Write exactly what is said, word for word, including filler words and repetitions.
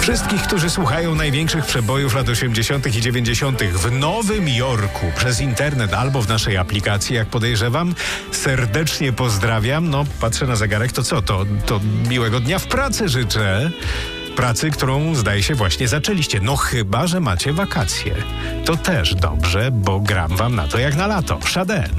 Wszystkich, którzy słuchają największych przebojów lat osiemdziesiątych i dziewięćdziesiątych w Nowym Jorku przez internet albo w naszej aplikacji, jak podejrzewam, serdecznie pozdrawiam. No, patrzę na zegarek, to co? To, to miłego dnia w pracy życzę. Pracy, którą zdaje się właśnie zaczęliście. No chyba, że macie wakacje. To też dobrze, bo gram wam na to jak na lato. Sade.